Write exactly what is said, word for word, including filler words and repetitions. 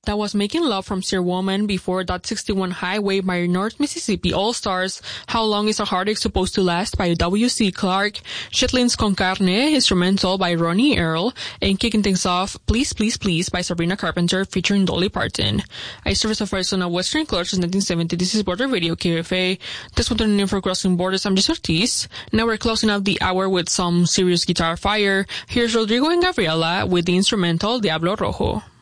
That was Making Love from Sir Woman. Before that, sixty-one Highway by North Mississippi All-Stars. How Long is a Heartache Supposed to Last by W C Clark. Chitlins Con Carne, instrumental by Ronnie Earl. And kicking things off, Please, Please, Please by Sabrina Carpenter featuring Dolly Parton. I serve as a first on a Western Clutch since nineteen seventy. This is Border Radio K F A. That's what tuning in for Crossing Borders. I'm Jess Ortiz. Now we're closing out the hour with some serious guitar fire. Here's Rodrigo and Gabriela with the instrumental Diablo Rojo.